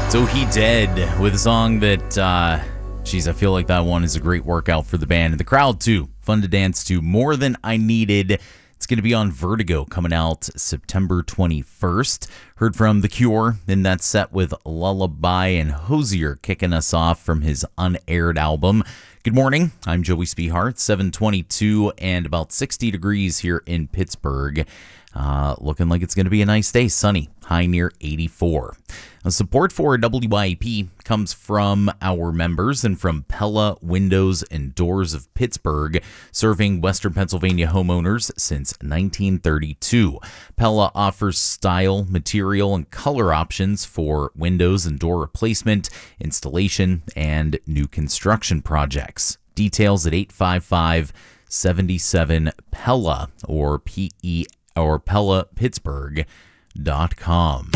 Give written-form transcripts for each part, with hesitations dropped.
So He Dead with a song that, I feel like that one is a great workout for the band and the crowd too. Fun to dance to. More Than I Needed. It's going to be on Vertigo coming out September 21st. Heard from The Cure in that set with Lullaby and Hozier kicking us off from his unaired album. Good morning. I'm Joey Spehart, 722 and about 60 degrees here in Pittsburgh. Looking like it's going to be a nice day, sunny, high near 84. Support for WYAP comes from our members and from Pella Windows and Doors of Pittsburgh, serving Western Pennsylvania homeowners since 1932. Pella offers style, material, and color options for windows and door replacement, installation, and new construction projects. Details at 855-77-PELLA or P-E or PellaPittsburgh.com.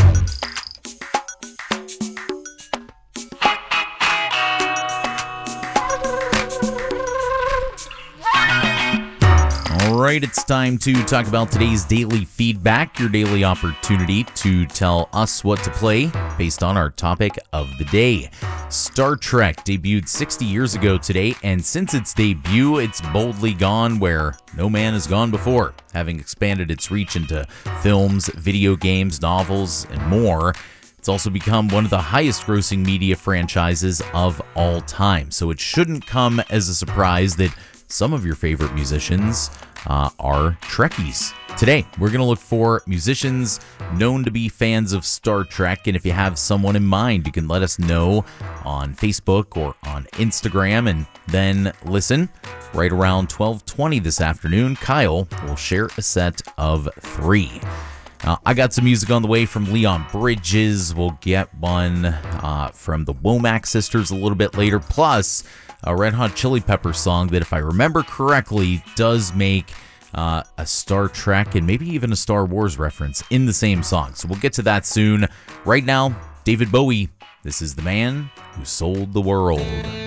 All right, it's time to talk about today's daily feedback, your daily opportunity to tell us what to play based on our topic of the day. Star Trek debuted 60 years ago today, and since its debut, it's boldly gone where no man has gone before, having expanded its reach into films, video games, novels, and more. It's also become one of the highest-grossing media franchises of all time, so it shouldn't come as a surprise that some of your favorite musicians are Trekkies. Today, we're going to look for musicians known to be fans of Star Trek, and if you have someone in mind, you can let us know on Facebook or on Instagram, and then listen. Right around 12:20 this afternoon, Kyle will share a set of 3. I got some music on the way from Leon Bridges. We'll get one from the Womack Sisters a little bit later, plus a Red Hot Chili Peppers song that, if I remember correctly, does make a Star Trek and maybe even a Star Wars reference in the same song. So we'll get to that soon. Right now, David Bowie. This is The Man Who Sold the World.